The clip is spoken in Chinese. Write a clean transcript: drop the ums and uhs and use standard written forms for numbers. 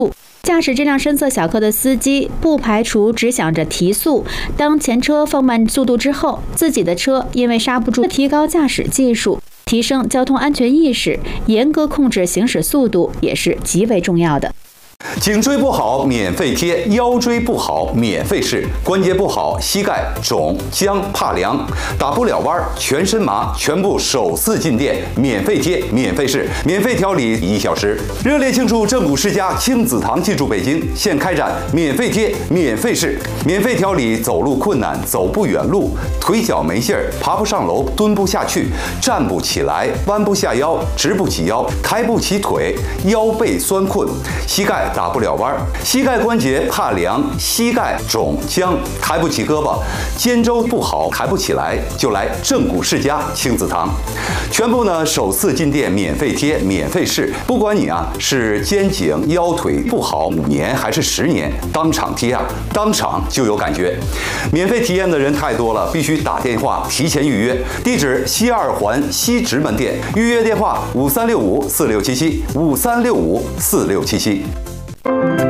驾驶这辆深色小客的司机不排除只想着提速，当前车放慢速度之后，自己的车因为刹不住，提高驾驶技术，提升交通安全意识，严格控制行驶速度也是极为重要的。 颈椎不好免费贴，腰椎不好免费试，关节不好膝盖肿僵怕凉，打不了弯全身麻，全部首次进店免费贴免费试，免费调理1小时。热烈庆祝正骨世家亲子堂进驻北京，现开展免费贴免费试，免费调理走路困难、走不远路、腿脚没劲儿、爬不上楼、蹲不下去、站不起来、弯不下腰、直不起腰、抬不起腿、腰背酸困、膝盖打不了弯，膝盖关节怕凉，膝盖肿僵，抬不起胳膊，肩周不好，抬不起来，就来正骨世家亲子堂，全部呢首次进店免费贴免费试，不管你是肩颈腰腿不好5年还是10年，当场贴当场就有感觉。免费体验的人太多了，必须打电话提前预约。地址西2环西直门店，预约电话5365467753654677。